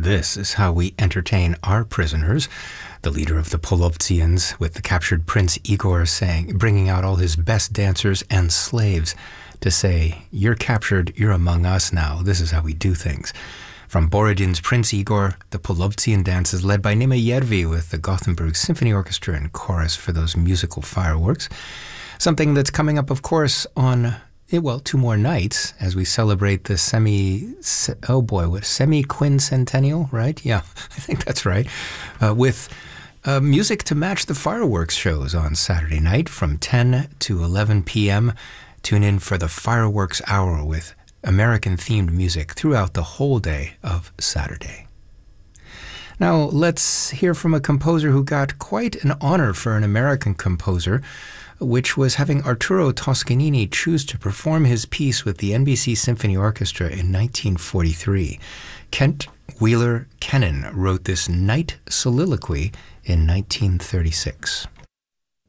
this is how we entertain our prisoners. The leader of the Polovtsians, with the captured Prince Igor bringing out all his best dancers and slaves to say, "You're captured, you're among us now. This is how we do things." From Borodin's Prince Igor, the Polovtsian dance is led by Nima Yervi with the Gothenburg Symphony Orchestra and chorus for those musical fireworks. Something that's coming up, of course, on 2 more nights as we celebrate the semi-quincentennial, right? Yeah, I think that's right. With music to match the fireworks shows on Saturday night from 10 to 11 p.m. Tune in for the Fireworks Hour with American-themed music throughout the whole day of Saturday. Now, let's hear from a composer who got quite an honor for an American composer, which was having Arturo Toscanini choose to perform his piece with the NBC Symphony Orchestra in 1943. Kent Wheeler Kennan wrote this Night Soliloquy in 1936.